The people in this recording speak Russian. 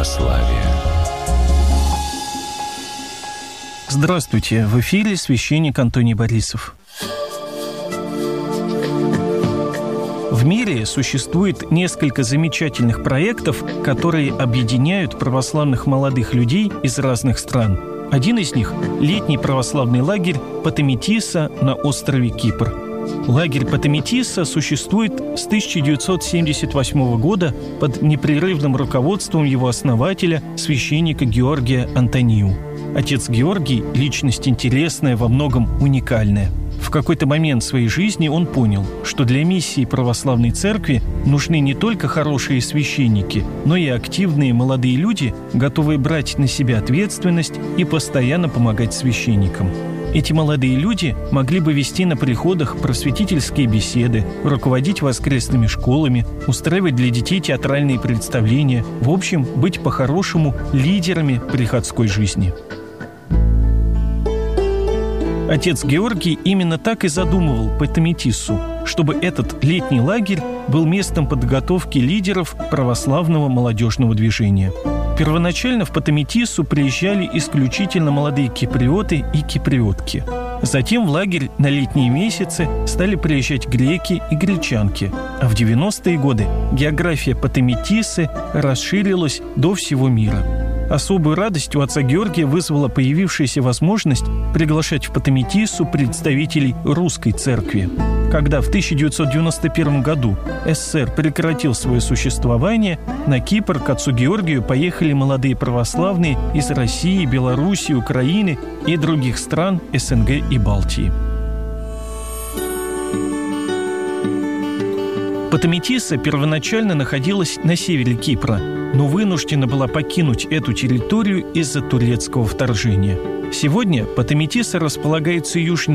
православия. Здравствуйте, в эфире священник Антоний Борисов. В мире существует несколько замечательных проектов, которые объединяют православных молодых людей из разных стран. Один из них – летний православный лагерь Потамитиса на острове Кипр. Лагерь Потамитиса существует с 1978 года под непрерывным руководством его основателя, священника Георгия Антониу. Отец Георгий – личность интересная, во многом уникальная. В какой-то момент своей жизни он понял, что для миссии православной церкви нужны не только хорошие священники, но и активные молодые люди, готовые брать на себя ответственность и постоянно помогать священникам. Эти молодые люди могли бы вести на приходах просветительские беседы, руководить воскресными школами, устраивать для детей театральные представления, в общем, быть по-хорошему лидерами приходской жизни. Отец Георгий именно так и задумывал Потамитису, чтобы этот летний лагерь был местом подготовки лидеров православного молодежного движения. Первоначально в Потамитису приезжали исключительно молодые киприоты и киприотки. Затем в лагерь на летние месяцы стали приезжать греки и гречанки. А в 90-е годы география Потамитисы расширилась до всего мира. Особую радость у отца Георгия вызвала появившаяся возможность приглашать в Потамитису представителей русской церкви. Когда в 1991 году СССР прекратил свое существование, на Кипр к отцу Георгию поехали молодые православные из России, Белоруссии, Украины и других стран СНГ и Балтии. Потамитиса первоначально находилась на севере Кипра, но вынуждена была покинуть эту территорию из-за турецкого вторжения. Сегодня Потамитиса располагается южнее